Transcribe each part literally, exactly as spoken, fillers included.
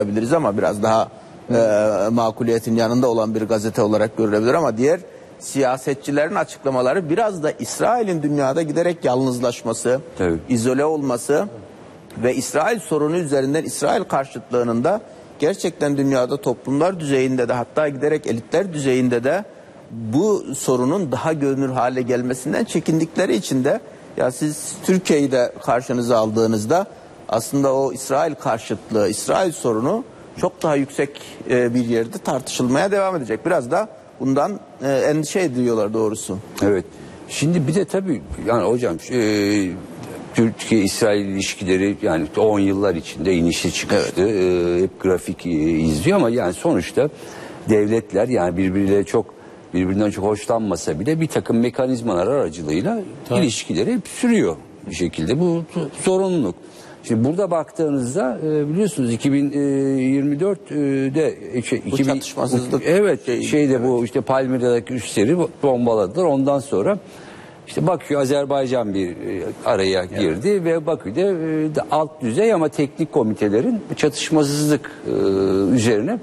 biliriz ama biraz daha e, makuliyetin yanında olan bir gazete olarak görülebilir ama diğer siyasetçilerin açıklamaları biraz da İsrail'in dünyada giderek yalnızlaşması, Tabii. izole olması ve İsrail sorunu üzerinden İsrail karşıtlığının da gerçekten dünyada toplumlar düzeyinde de hatta giderek elitler düzeyinde de bu sorunun daha görünür hale gelmesinden çekindikleri için de ya siz Türkiye'yi de karşınıza aldığınızda aslında o İsrail karşıtlığı, İsrail sorunu çok daha yüksek bir yerde tartışılmaya devam edecek. Biraz da bundan endişe ediyorlar doğrusu. Evet. Şimdi bir de tabii yani hocam e, Türkiye-İsrail ilişkileri yani on yıllar içinde inişli çıkıştı. Evet. E, hep grafik e, izliyor ama yani sonuçta devletler yani birbirleriyle çok birbirinden çok hoşlanmasa bile bir takım mekanizmalar aracılığıyla tabii. ilişkileri hep sürüyor bir şekilde. Bu zorunluluk. Şimdi burada baktığınızda e, biliyorsunuz iki bin yirmi dört'de şey, bu iki bin, çatışmasızlık evet şey, şeyde evet. bu işte Palmira'daki üsleri bombaladılar. Ondan sonra işte Bakü Azerbaycan bir e, araya girdi evet. ve Bakü'de e, alt düzey ama teknik komitelerin çatışmasızlık e, üzerine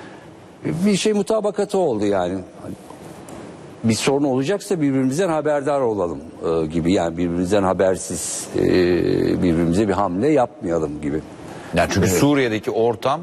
bir şey mutabakatı oldu yani. Bir sorun olacaksa birbirimizden haberdar olalım e, gibi yani birbirimizden habersiz e, birbirimize bir hamle yapmayalım gibi. Yani çünkü evet. Suriye'deki ortam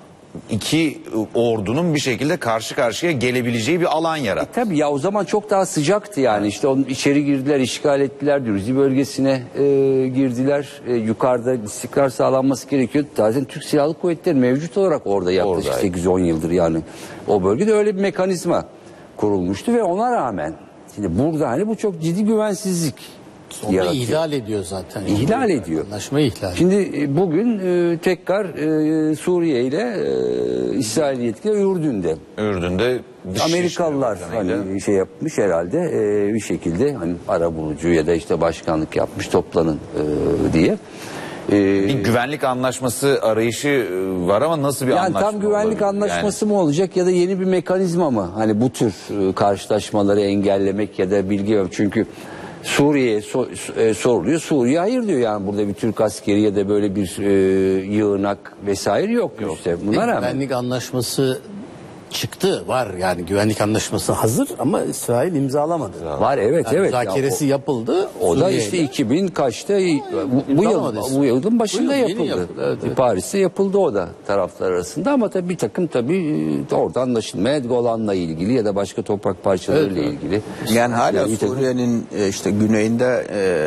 iki ordunun bir şekilde karşı karşıya gelebileceği bir alan yarattı. E, tabii ya o zaman çok daha sıcaktı yani işte onun içeri girdiler, işgal ettiler, Dürzi bölgesine e, girdiler, e, yukarıda istikrar sağlanması gerekiyor. Zaten Türk Silahlı Kuvvetleri mevcut olarak orada yaklaşık sekiz on yıldır yani o bölgede öyle bir mekanizma kurulmuştu ve ona rağmen şimdi burada hani bu çok ciddi güvensizlik onu yaratıyor. ihlal ediyor zaten. İhlal yani. ediyor. Anlaşmayı ihlal. Şimdi bugün e, tekrar e, Suriye ile e, İsrail yetkili Ürdün'de. Ürdün'de Amerikalılar hani şey yapmış herhalde e, bir şekilde hani arabulucu ya da işte başkanlık yapmış toplanın e, diye. Ee, bir güvenlik anlaşması arayışı var ama nasıl bir yani anlaşma? Tam güvenlik olabilir? anlaşması yani... mı olacak ya da yeni bir mekanizma mı? Hani bu tür karşılaşmaları engellemek ya da bilgi yok. Çünkü Suriye'ye so e, soruluyor. Suriye hayır diyor yani burada bir Türk askeri ya da böyle bir e, yığınak vesaire yok. yok. İşte buna rağmen. Güvenlik anlaşması çıktı var yani güvenlik anlaşması hazır ama İsrail imzalamadı. Var evet yani evet. Müzakeresi ya, o, yapıldı. O da işte iki bin kaçta bu, bu yıl bu yılın başında bu yıl yapıldı. yapıldı. Evet, evet. Paris'te yapıldı o da taraflar arasında ama tabii bir takım tabii orada anlaşılmaya Golan'la ilgili ya da başka toprak parçalarıyla evet, ilgili. Yani hala yani Suriye'nin işte güneyinde e,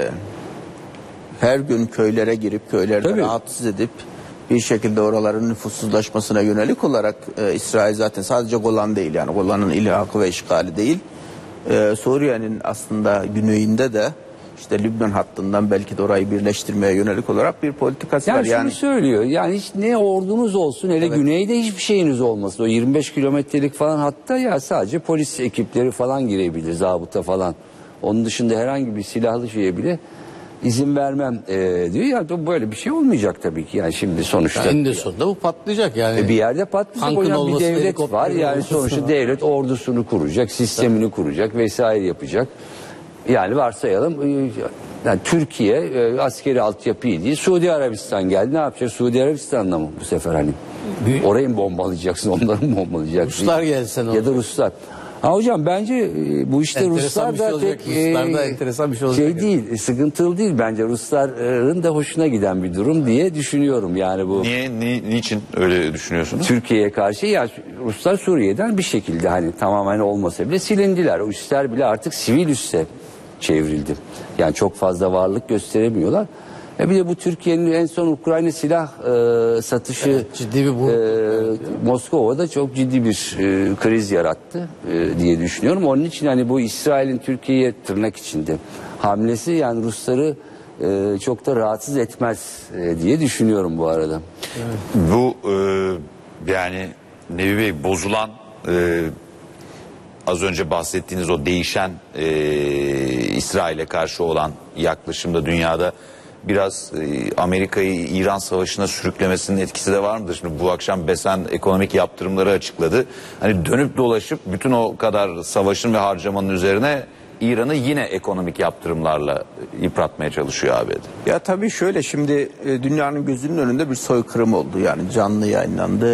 her gün köylere girip köylerde tabii. rahatsız edip bir şekilde oraların nüfussuzlaşmasına yönelik olarak e, İsrail zaten sadece Golan değil yani Golan'ın ilhakı ve işgali değil. E, Suriye'nin aslında güneyinde de işte Lübnan hattından belki de orayı birleştirmeye yönelik olarak bir politikası yani var. Yani şunu söylüyor yani hiç ne ordunuz olsun hele evet. güneyde hiçbir şeyiniz olmasın. O yirmi beş kilometrelik falan hatta ya sadece polis ekipleri falan girebilir zabıta falan. Onun dışında herhangi bir silahlı şeye bile izin vermem e, diyor ya böyle bir şey olmayacak tabii ki yani şimdi sonuçta. En de sonunda bu patlayacak yani. E, bir yerde patlayacak hocam bir devlet var yani sonuçta var. Devlet ordusunu kuracak, sistemini tabii. kuracak vesaire yapacak. Yani varsayalım e, yani Türkiye e, askeri altyapıyı değil Suudi Arabistan geldi ne yapacak Suudi Arabistan'la mı bu sefer hani Büyük. Orayı mı bombalayacaksın onları mı bombalayacaksın? Ruslar gelsen ya da Ruslar. Ha hocam bence e, bu işte enteresan Ruslar da şey pek Ruslarda e, enteresan bir şey, olacak şey değil, yani. sıkıntılı değil bence Rusların da hoşuna giden bir durum diye düşünüyorum yani bu. Niye, ni, niçin öyle düşünüyorsunuz? Türkiye'ye karşı ya Ruslar Suriye'den bir şekilde hani tamamen olmasa bile silindiler. O üsler bile artık sivil üsse çevrildi. Yani çok fazla varlık gösteremiyorlar. E bir de bu Türkiye'nin en son Ukrayna silah e, satışı evet, ciddi bir bu e, Moskova'da çok ciddi bir e, kriz yarattı e, diye düşünüyorum. Onun için hani bu İsrail'in Türkiye'ye tırnak içinde hamlesi yani Rusları e, çok da rahatsız etmez e, diye düşünüyorum bu arada. Evet. Bu e, yani Nevi Bey bozulan e, az önce bahsettiğiniz o değişen e, İsrail'e karşı olan yaklaşımda dünyada biraz e, Amerika'yı İran savaşına sürüklemesinin etkisi de var mıdır? Şimdi bu akşam Besen ekonomik yaptırımları açıkladı. Hani dönüp dolaşıp bütün o kadar savaşın ve harcamanın üzerine İran'ı yine ekonomik yaptırımlarla yıpratmaya çalışıyor A B D. Ya tabii şöyle, şimdi e, dünyanın gözünün önünde bir soykırım oldu. Yani canlı yayınlandı.